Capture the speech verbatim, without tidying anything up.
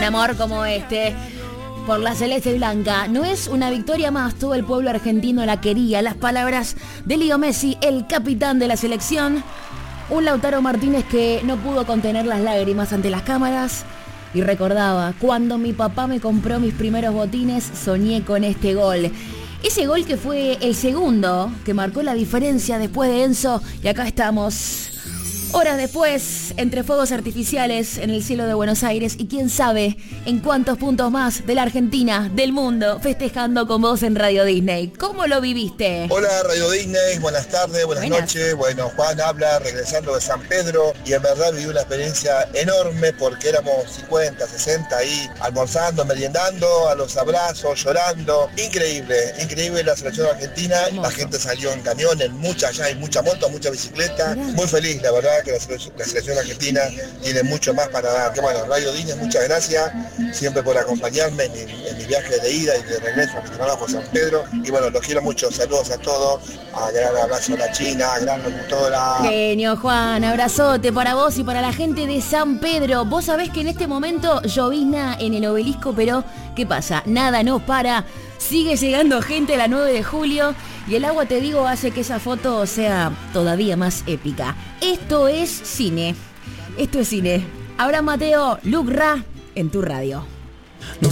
Un amor como este por la celeste y blanca. No es una victoria más, todo el pueblo argentino la quería. Las palabras de Leo Messi, el capitán de la selección. Un Lautaro Martínez que no pudo contener las lágrimas ante las cámaras y recordaba: cuando mi papá me compró mis primeros botines, soñé con este gol. Ese gol que fue el segundo, que marcó la diferencia después de Enzo, y acá estamos. Horas después, entre fuegos artificiales en el cielo de Buenos Aires y quién sabe en cuántos puntos más de la Argentina, del mundo, festejando con vos en Radio Disney. ¿Cómo lo viviste? Hola Radio Disney, buenas tardes, buenas, buenas noches. Bueno, Juan habla, regresando de San Pedro, y en verdad viví una experiencia enorme porque éramos cincuenta, sesenta ahí, almorzando, meriendando, a los abrazos, llorando. Increíble, increíble la selección argentina. Hermoso. La gente salió en camión, en mucha, allá hay mucha moto, mucha bicicleta. Mirá. Muy feliz, la verdad, que la selección, la selección argentina tiene mucho más para dar. Que bueno, Radio Disney, muchas gracias siempre por acompañarme en mi, en mi viaje de ida y de regreso a mi trabajo San Pedro. Y bueno, los quiero mucho, saludos a todos, a gran abrazo a la China, a gran locutora. Genio, Juan, abrazote para vos y para la gente de San Pedro. Vos sabés que en este momento llovizna en el Obelisco, pero ¿qué pasa? Nada nos para. Sigue llegando gente a la nueve de julio y el agua, te digo, hace que esa foto sea todavía más épica. Esto es cine. Esto es cine. Abraham Mateo, Luke Ra, en tu radio.